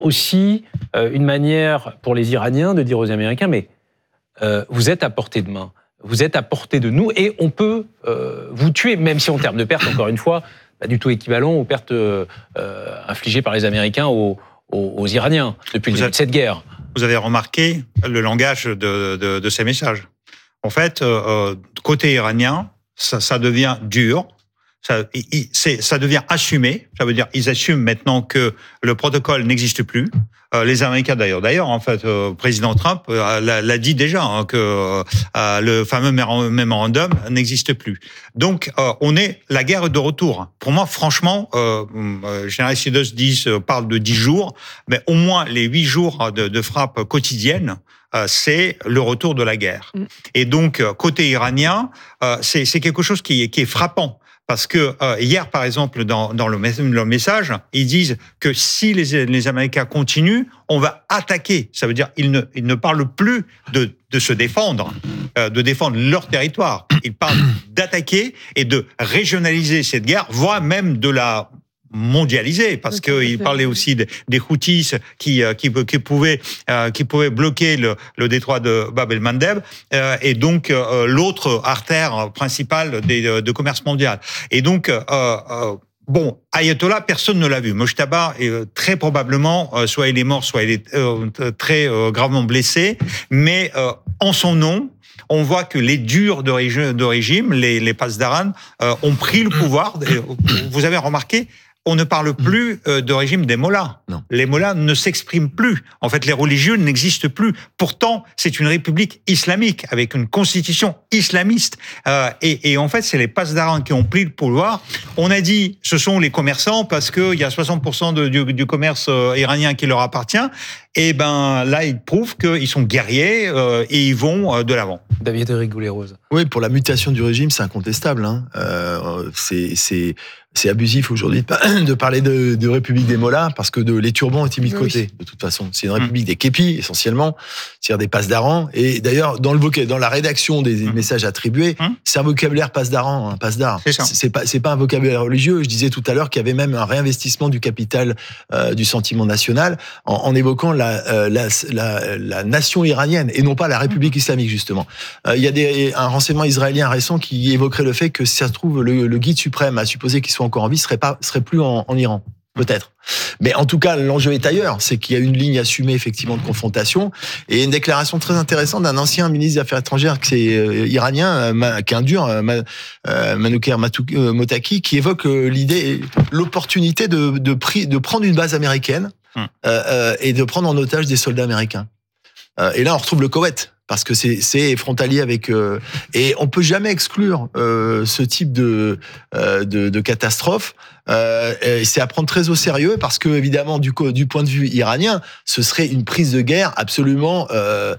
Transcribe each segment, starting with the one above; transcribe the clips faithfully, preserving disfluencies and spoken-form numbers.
aussi euh, une manière pour les Iraniens de dire aux Américains, mais euh, vous êtes à portée de main, vous êtes à portée de nous et on peut euh, vous tuer, même si en termes de pertes, encore une fois, pas du tout équivalent aux pertes euh, infligées par les Américains aux, aux, aux Iraniens depuis vous le début avez, de cette guerre. Vous avez remarqué le langage de, de, de ces messages. En fait, euh, côté iranien, ça, ça devient dur. Ça, c'est, ça devient assumé. Ça veut dire ils assument maintenant que le protocole n'existe plus. Euh, les Américains d'ailleurs, d'ailleurs en fait, euh, président Trump euh, l'a, l'a dit déjà hein, que euh, le fameux mémorandum n'existe plus. Donc euh, on est la guerre est de retour. Pour moi, franchement, euh, euh, général Sidos dit euh, parle de dix jours, mais au moins les huit jours de, de frappe quotidienne. Euh, c'est le retour de la guerre. Mm. Et donc côté iranien, euh, c'est, c'est quelque chose qui est, qui est frappant. Parce que euh, hier, par exemple, dans, dans le, le message, ils disent que si les, les Américains continuent, on va attaquer. Ça veut dire qu'ils ne, ils ne parlent plus de, de se défendre, euh, de défendre leur territoire. Ils parlent d'attaquer et de régionaliser cette guerre, voire même de la mondialisé, parce qu'il parlait aussi des, des Houthis qui, qui, qui, pouvaient, euh, qui pouvaient bloquer le, le détroit de Bab el-Mandeb, euh, et donc euh, l'autre artère principale des, de commerce mondial. Et donc, euh, euh, bon, Ayatollah, personne ne l'a vu. Mojtaba, euh, très probablement, euh, soit il est mort, soit il est euh, très euh, gravement blessé, mais euh, en son nom, on voit que les durs de régime, de régime les, les Pasdaran, euh, ont pris le pouvoir. Vous avez remarqué, on ne parle plus de régime des mollahs. Non. Les mollahs ne s'expriment plus. En fait, les religieux n'existent plus. Pourtant, c'est une république islamique avec une constitution islamiste. Euh, et, et en fait, c'est les Pasdaran qui ont pris le pouvoir. On a dit, ce sont les commerçants parce qu'il y a soixante pour cent de, du, du commerce iranien qui leur appartient. Et ben là, ils prouvent qu'ils sont guerriers euh, et ils vont euh, de l'avant. David Rigoulet-Rose. Oui, pour la mutation du régime, c'est incontestable. Hein. Euh, c'est, c'est, c'est abusif aujourd'hui de parler de, de République des mollahs parce que de, les turbans ont été mis de côté, oui. De toute façon. C'est une République mmh. des képis, essentiellement, c'est-à-dire des pasdarans. Et d'ailleurs, dans, le voca- dans la rédaction des mmh. messages attribués, mmh. c'est un vocabulaire pasdaran, un pasdar. C'est, ça. c'est, pas, c'est pas un vocabulaire religieux. Je disais tout à l'heure qu'il y avait même un réinvestissement du capital euh, du sentiment national en, en évoquant la, euh, la, la, la nation iranienne et non pas la République mmh. islamique, justement. Euh, il y a des, un renseignement israélien récent qui évoquerait le fait que, si ça se trouve, le, le guide suprême, à supposer qu'il soit encore en vie, serait pas, serait plus en, en Iran. Peut-être. Mais en tout cas, l'enjeu est ailleurs. C'est qu'il y a une ligne assumée, effectivement, de confrontation. Et une déclaration très intéressante d'un ancien ministre des Affaires étrangères, qui est euh, iranien, euh, qui est un dur, euh, euh, Manouker euh, Motaki, qui évoque euh, l'idée, l'opportunité de, de, pri- de prendre une base américaine hum. euh, euh, et de prendre en otage des soldats américains. Euh, et là, on retrouve le Koweït. Parce que c'est, c'est frontalier avec... Euh, et on peut jamais exclure euh, ce type de, euh, de, de catastrophe. Euh, et c'est à prendre très au sérieux parce que, évidemment, du, du point de vue iranien, ce serait une prise de guerre absolument... Euh,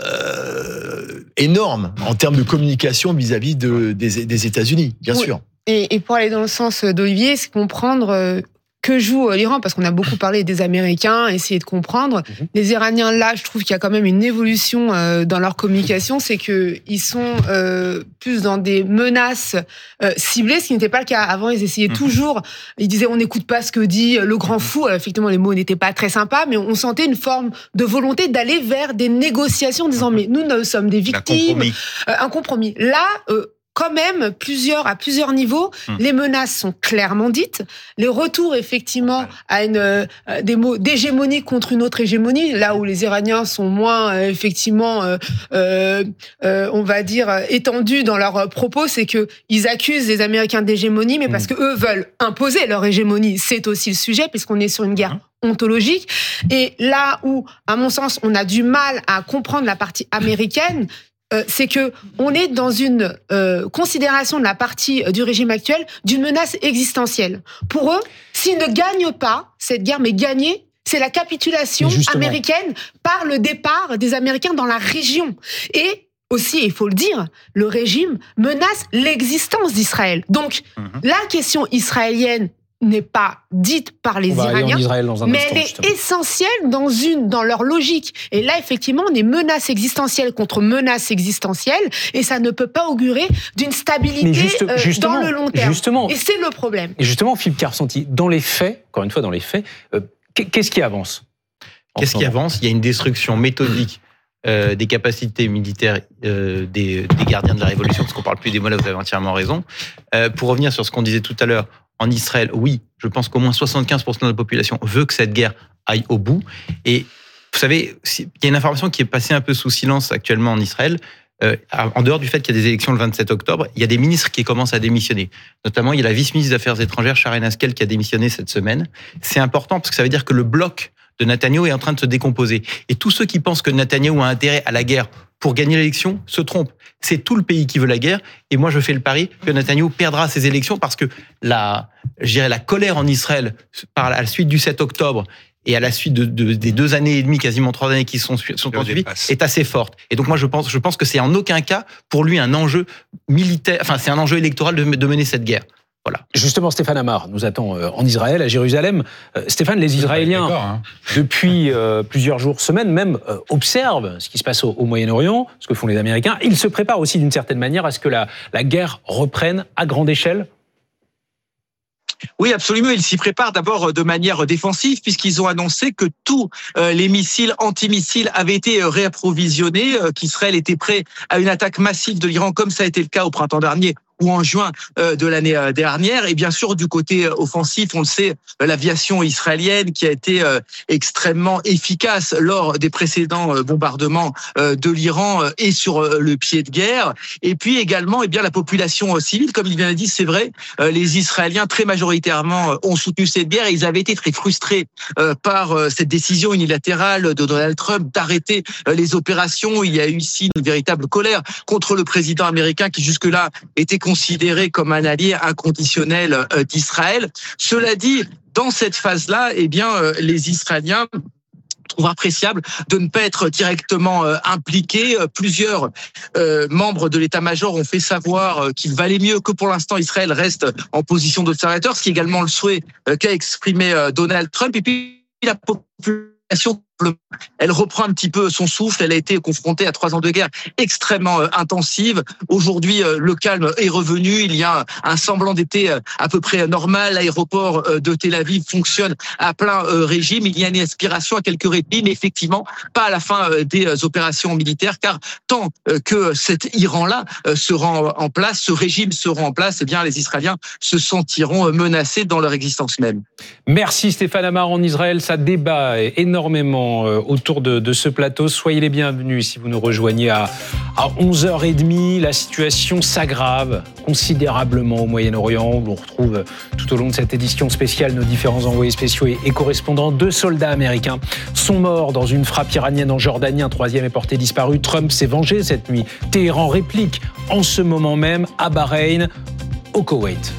euh, énorme en termes de communication vis-à-vis de, des, des États-Unis, bien oui. sûr. Et, et pour aller dans le sens d'Olivier, c'est comprendre... Euh que joue l'Iran, parce qu'on a beaucoup parlé des Américains, essayer de comprendre. Mmh. Les Iraniens, là, je trouve qu'il y a quand même une évolution euh, dans leur communication, c'est qu'ils sont euh, plus dans des menaces euh, ciblées, ce qui n'était pas le cas. Avant, ils essayaient mmh. toujours, ils disaient on n'écoute pas ce que dit le grand fou. Alors, effectivement, les mots n'étaient pas très sympas, mais on sentait une forme de volonté d'aller vers des négociations en disant mais nous, nous sommes des victimes. Un compromis. Euh, un compromis. Là, euh, quand même, plusieurs, à plusieurs niveaux, hum. les menaces sont clairement dites. Les retours, effectivement, à une, euh, des mots d'hégémonie contre une autre hégémonie, là où les Iraniens sont moins, euh, effectivement, euh, euh, euh, on va dire, étendus dans leurs propos, c'est qu'ils accusent les Américains d'hégémonie, mais hum. parce qu'eux veulent imposer leur hégémonie. C'est aussi le sujet, puisqu'on est sur une guerre hum. ontologique. Et là où, à mon sens, on a du mal à comprendre la partie américaine, Euh, c'est que on est dans une euh, considération de la partie euh, du régime actuel d'une menace existentielle. Pour eux, s'ils ne gagnent pas cette guerre, mais gagner, c'est la capitulation américaine par le départ des Américains dans la région. Et aussi, il faut le dire, le régime menace l'existence d'Israël. Donc, mm-hmm. la question israélienne n'est pas dite par les Iraniens, mais instant, elle est justement. essentielle dans une dans leur logique. Et là, effectivement, on est menace existentielle contre menace existentielle, et ça ne peut pas augurer d'une stabilité juste, euh, dans le long terme. Justement, et c'est le problème. Et justement, Philippe Carsenti, dans les faits, encore une fois, dans les faits, euh, qu'est-ce qui avance ? Qu'est-ce qui avance ? Il y a une destruction méthodique euh, des capacités militaires euh, des, des gardiens de la révolution, parce qu'on parle plus des mollahs, vous avez entièrement raison. Euh, pour revenir sur ce qu'on disait tout à l'heure, en Israël, oui, je pense qu'au moins soixante-quinze pour cent de la population veut que cette guerre aille au bout. Et vous savez, il y a une information qui est passée un peu sous silence actuellement en Israël. Euh, en dehors du fait qu'il y a des élections le vingt-sept octobre, il y a des ministres qui commencent à démissionner. Notamment, il y a la vice-ministre des Affaires étrangères, Sharon Haskel, qui a démissionné cette semaine. C'est important parce que ça veut dire que le bloc de Netanyahou est en train de se décomposer. Et tous ceux qui pensent que Netanyahou a intérêt à la guerre pour gagner l'élection se trompent. C'est tout le pays qui veut la guerre. Et moi, je fais le pari que Netanyahou perdra ces élections parce que la, je dirais, la colère en Israël, par la suite du sept octobre, et à la suite de, de, des deux années et demie, quasiment trois années qui sont, sont ensuivies, est assez forte. Et donc moi, je pense, je pense que c'est en aucun cas, pour lui, un enjeu militaire, enfin, c'est un enjeu électoral de, de mener cette guerre. Voilà. Justement, Stéphane Amar nous attend en Israël, à Jérusalem. Euh, Stéphane, les Israéliens, hein. depuis euh, plusieurs jours, semaines même, euh, observent ce qui se passe au, au Moyen-Orient, ce que font les Américains. Ils se préparent aussi d'une certaine manière à ce que la, la guerre reprenne à grande échelle. Oui, absolument. Ils s'y préparent d'abord de manière défensive puisqu'ils ont annoncé que tous les missiles antimissiles avaient été réapprovisionnés, qu'Israël était prêt à une attaque massive de l'Iran comme ça a été le cas au printemps dernier ou en juin de l'année dernière. Et bien sûr, du côté offensif, on le sait, l'aviation israélienne qui a été extrêmement efficace lors des précédents bombardements de l'Iran et sur le pied de guerre. Et puis également, eh bien, la population civile, comme il vient de dire, c'est vrai, les Israéliens très majoritairement ont soutenu cette guerre et ils avaient été très frustrés par cette décision unilatérale de Donald Trump d'arrêter les opérations. Il y a eu ici une véritable colère contre le président américain qui jusque-là était considéré comme un allié inconditionnel d'Israël. Cela dit, dans cette phase-là, eh bien, les Israéliens trouvent appréciable de ne pas être directement impliqués. Plusieurs euh, membres de l'état-major ont fait savoir qu'il valait mieux que pour l'instant Israël reste en position d'observateur, ce qui est également le souhait qu'a exprimé Donald Trump. Et puis la population, elle reprend un petit peu son souffle. Elle a été confrontée à trois ans de guerre extrêmement intensive. Aujourd'hui, le calme est revenu. Il y a un semblant d'été à peu près normal. L'aéroport de Tel Aviv fonctionne à plein régime. Il y a une aspiration à quelques répits, mais effectivement pas à la fin des opérations militaires, car tant que cet Iran-là sera en place, ce régime sera en place, eh bien les Israéliens se sentiront menacés dans leur existence même. Merci Stéphane Amar en Israël. Ça débat énormément autour de, de ce plateau. Soyez les bienvenus si vous nous rejoignez à, à onze heures trente. La situation s'aggrave considérablement au Moyen-Orient. On retrouve tout au long de cette édition spéciale nos différents envoyés spéciaux et, et correspondants. Deux soldats américains sont morts dans une frappe iranienne en Jordanie. Un troisième est porté disparu. Trump s'est vengé cette nuit. Téhéran réplique en ce moment même à Bahreïn, au Koweït.